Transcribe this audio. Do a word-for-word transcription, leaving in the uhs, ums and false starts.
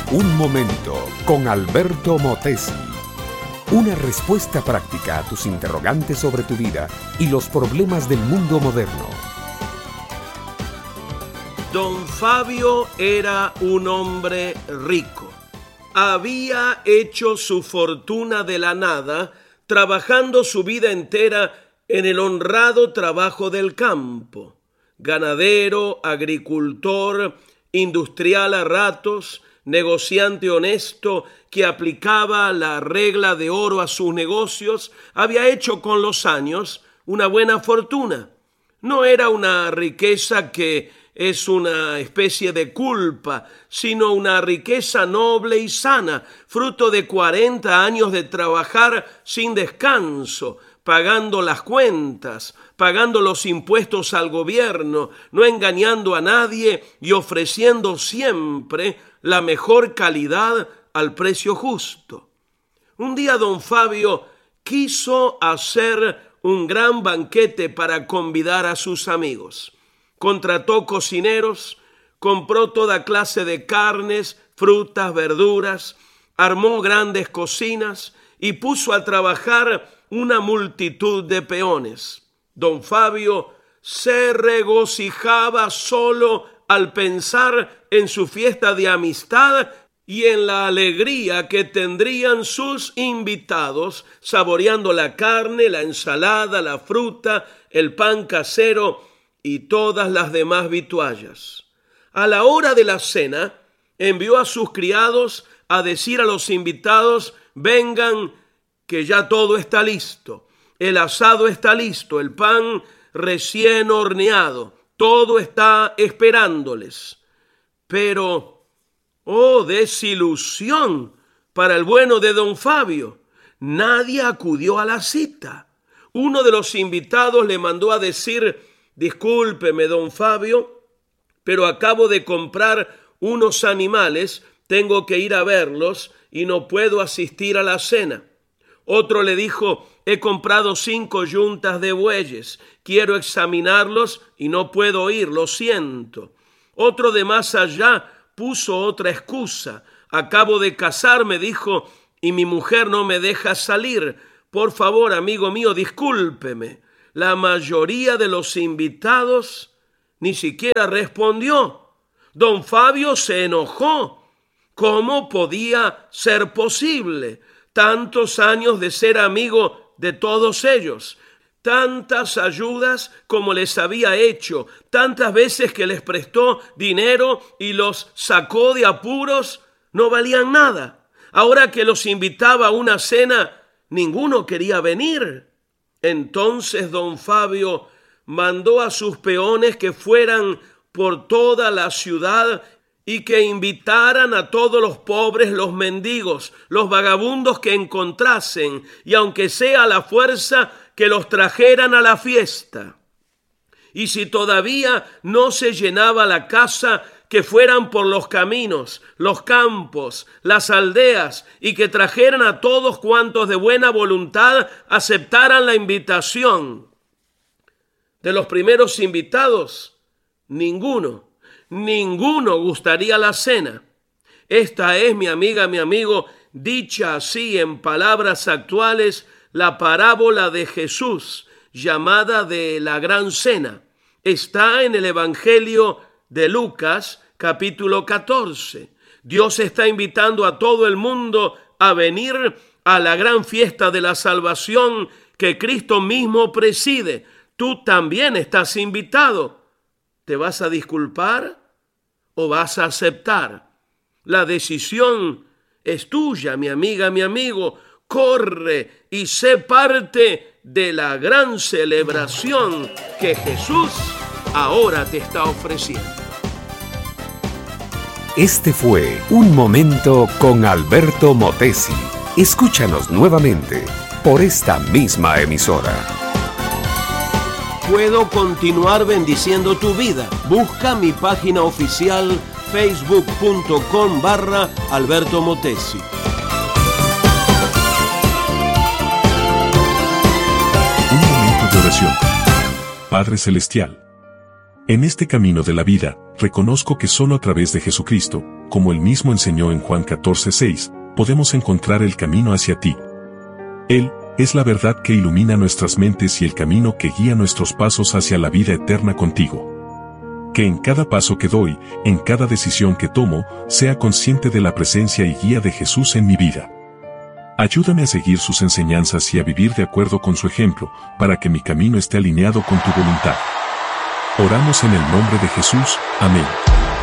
Un momento con Alberto Motesi. Una respuesta práctica a tus interrogantes sobre tu vida y los problemas del mundo moderno. Don Fabio era un hombre rico. Había hecho su fortuna de la nada, trabajando su vida entera en el honrado trabajo del campo. Ganadero, agricultor, industrial a ratos, negociante honesto que aplicaba la regla de oro a sus negocios, había hecho con los años una buena fortuna. No era una riqueza que es una especie de culpa, sino una riqueza noble y sana, fruto de cuarenta años de trabajar sin descanso, pagando las cuentas, pagando los impuestos al gobierno, no engañando a nadie y ofreciendo siempre la mejor calidad al precio justo. Un día don Fabio quiso hacer un gran banquete para convidar a sus amigos. Contrató cocineros, compró toda clase de carnes, frutas, verduras, armó grandes cocinas y puso a trabajar una multitud de peones. Don Fabio se regocijaba solo al pensar en su fiesta de amistad y en la alegría que tendrían sus invitados saboreando la carne, la ensalada, la fruta, el pan casero y todas las demás vituallas. A la hora de la cena, envió a sus criados a decir a los invitados: vengan, que ya todo está listo. El asado está listo, el pan recién horneado, todo está esperándoles. Pero, oh, desilusión para el bueno de don Fabio. Nadie acudió a la cita. Uno de los invitados le mandó a decir: discúlpeme, don Fabio, pero acabo de comprar unos animales, tengo que ir a verlos y no puedo asistir a la cena. Otro le dijo: he comprado cinco yuntas de bueyes, quiero examinarlos y no puedo ir, lo siento. Otro de más allá puso otra excusa: acabo de casarme, dijo, y mi mujer no me deja salir. Por favor, amigo mío, discúlpeme. La mayoría de los invitados ni siquiera respondió. Don Fabio se enojó. ¿Cómo podía ser posible? Tantos años de ser amigo de todos ellos, tantas ayudas como les había hecho, tantas veces que les prestó dinero y los sacó de apuros, no valían nada. Ahora que los invitaba a una cena, ninguno quería venir. Entonces don Fabio mandó a sus peones que fueran por toda la ciudad y que invitaran a todos los pobres, los mendigos, los vagabundos que encontrasen, y aunque sea a la fuerza, que los trajeran a la fiesta. Y si todavía no se llenaba la casa, que fueran por los caminos, los campos, las aldeas, y que trajeran a todos cuantos de buena voluntad aceptaran la invitación. De los primeros invitados, ninguno, ninguno gustaría la cena. Esta es, mi amiga, mi amigo, dicha así en palabras actuales, la parábola de Jesús, llamada de la Gran Cena. Está en el Evangelio de Lucas, capítulo catorce. Dios está invitando a todo el mundo a venir a la gran fiesta de la salvación que Cristo mismo preside. Tú también estás invitado. ¿Te vas a disculpar o vas a aceptar? La decisión es tuya, mi amiga, mi amigo. Corre y sé parte de la gran celebración que Jesús ahora te está ofreciendo. Este fue Un Momento con Alberto Motesi. Escúchanos nuevamente por esta misma emisora. Puedo continuar bendiciendo tu vida. Busca mi página oficial facebook.com barra Alberto Motesi. Un momento de oración. Padre Celestial, en este camino de la vida, reconozco que solo a través de Jesucristo como Él mismo enseñó en Juan catorce seis, podemos encontrar el camino hacia ti. Él es la verdad que ilumina nuestras mentes y el camino que guía nuestros pasos hacia la vida eterna contigo. Que en cada paso que doy, en cada decisión que tomo, sea consciente de la presencia y guía de Jesús en mi vida. Ayúdame a seguir sus enseñanzas y a vivir de acuerdo con su ejemplo, para que mi camino esté alineado con tu voluntad. Oramos en el nombre de Jesús. Amén.